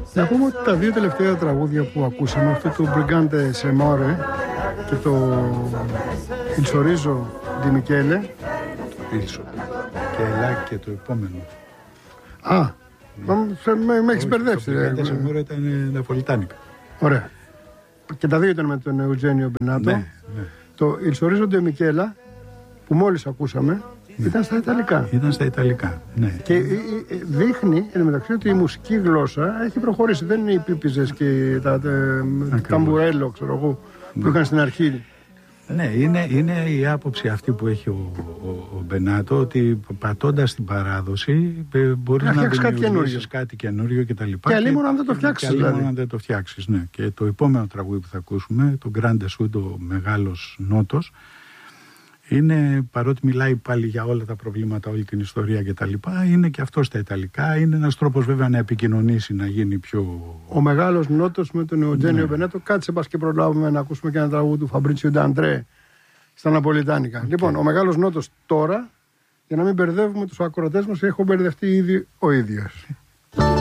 Να πούμε ότι τα δύο τελευταία τραγούδια που ακούσαμε, αυτό το Brigante Semore και το Il Sorriso di Michele. Πίσω. Και ελά και το επόμενο. Με έχεις μπερδέψει. Το Brigante Semore ήταν ναπολιτάνικα. Ωραία. Και τα δύο ήταν με τον Eugenio Bennato. Ναι. Το Il Sorriso di Michele που μόλις ακούσαμε ήταν στα Ιταλικά. Ήταν στα Ιταλικά, ναι. Και δείχνει εν μεταξύ ότι η μουσική γλώσσα έχει προχωρήσει. Δεν είναι οι πίπιζες και τα ταμπουρέλο, ξέρω εγώ, που είχαν στην αρχή. Ναι, είναι η άποψη αυτή που έχει ο Μπενάτο, ότι πατώντας την παράδοση μπορείς να δημιουργήσεις κάτι καινούριο κτλ. Και αλλήμον αν δεν το φτιάξεις. Αν δεν το φτιάξεις, ναι. Και το επόμενο τραγούδι που θα ακούσουμε, το Grande Sud, ο Μεγάλος Νότος, είναι, παρότι μιλάει πάλι για όλα τα προβλήματα, όλη την ιστορία κτλ., είναι και αυτό στα Ιταλικά. Είναι ένας τρόπος βέβαια να επικοινωνήσει, να γίνει πιο. Ο Μεγάλος Νότος με τον Eugenio Bennato. Κάτσε πας και προλάβουμε να ακούσουμε και ένα τραγούδι του Φαμπρίτσιο Νταντρέ στα Ναπολιτάνικα. Λοιπόν, ο Μεγάλος Νότος τώρα, για να μην μπερδεύουμε τους ακροατές μας, έχω μπερδευτεί ήδη ο ίδιος.